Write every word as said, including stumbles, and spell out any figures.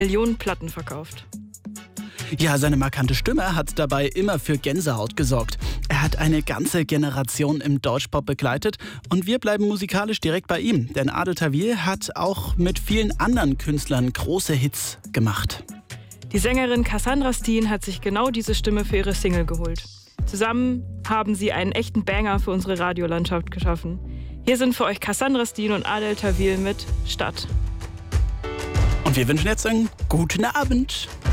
Millionen Platten verkauft. Ja, seine markante Stimme hat dabei immer für Gänsehaut gesorgt. Er hat eine ganze Generation im Deutschpop begleitet und wir bleiben musikalisch direkt bei ihm. Denn Adel Tawil hat auch mit vielen anderen Künstlern große Hits gemacht. Die Sängerin Cassandra Steen hat sich genau diese Stimme für ihre Single geholt. Zusammen haben sie einen echten Banger für unsere Radiolandschaft geschaffen. Hier sind für euch Cassandra Steen und Adel Tawil mit Stadt. Und wir wünschen jetzt einen guten Abend.